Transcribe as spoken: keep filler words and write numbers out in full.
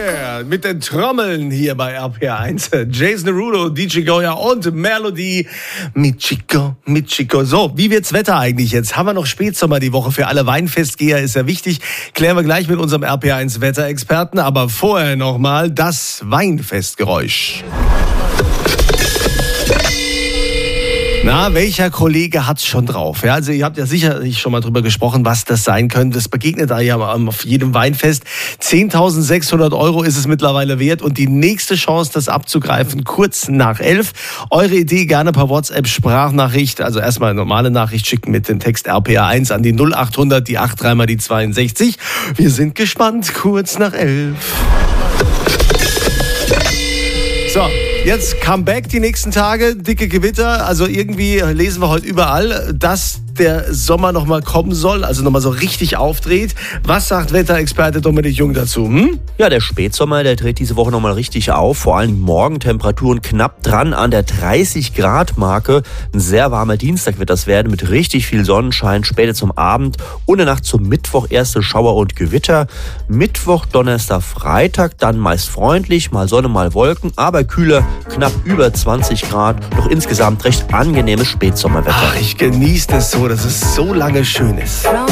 Yeah, mit den Trommeln hier bei R P R eins. Jason Derulo, D J Goya und Melody mit Chico, mit Chico. So, wie wird's Wetter eigentlich jetzt? Haben wir noch Spätsommer die Woche? Für alle Weinfestgeher ist ja wichtig. Klären wir gleich mit unserem R P R eins Wetterexperten. Aber vorher nochmal das Weinfestgeräusch. Na, welcher Kollege hat's schon drauf? Ja, also ihr habt ja sicherlich schon mal drüber gesprochen, was das sein könnte. Das begegnet da ja auf jedem Weinfest. zehntausendsechshundert Euro ist es mittlerweile wert und die nächste Chance, das abzugreifen, kurz nach elf. Eure Idee gerne per WhatsApp-Sprachnachricht, also erstmal eine normale Nachricht schicken mit dem Text R P R eins an die null acht hundert, die acht drei mal die zweiundsechzig. Wir sind gespannt, kurz nach elf. So. Jetzt Comeback die nächsten Tage, dicke Gewitter, also irgendwie lesen wir heute überall, dass der Sommer nochmal kommen soll, also nochmal so richtig aufdreht. Was sagt Wetterexperte Dominik Jung dazu? Hm? Ja, der Spätsommer, der dreht diese Woche nochmal richtig auf, vor allem Morgentemperaturen knapp dran an der dreißig Grad Marke. Ein sehr warmer Dienstag wird das werden mit richtig viel Sonnenschein, später zum Abend und in der Nacht zum Mittwoch erste Schauer und Gewitter. Mittwoch, Donnerstag, Freitag dann meist freundlich, mal Sonne, mal Wolken, aber kühler, knapp über zwanzig Grad, doch insgesamt recht angenehmes Spätsommerwetter. Ach, ich genieße das so, dass es so lange schön ist.